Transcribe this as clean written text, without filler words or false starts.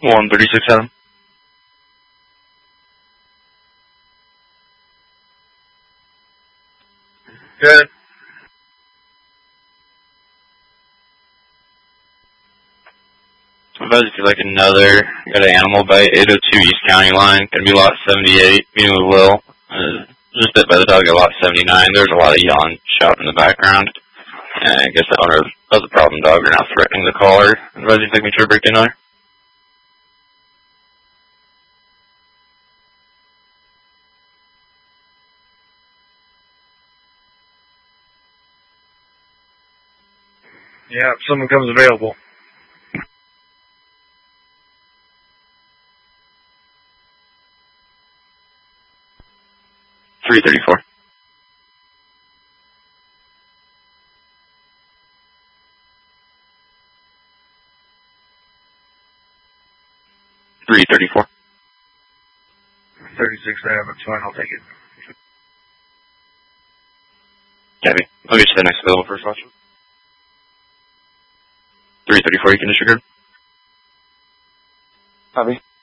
136 Adam. Good. Advise if you like another, got an animal bite, 802 East County line, gonna be lot 78, meeting with Will. Just bit by the dog at lot 79. There's a lot of yelling, shouting in the background. And I guess the owner of the problem dog are now threatening the caller. Advise you take me to a break in there. Yeah, if someone comes available. $334. $334. 36 Ave, it's fine, I'll take it. Copy. I'll get you the next available first watch. 334, you can disregard. Copy.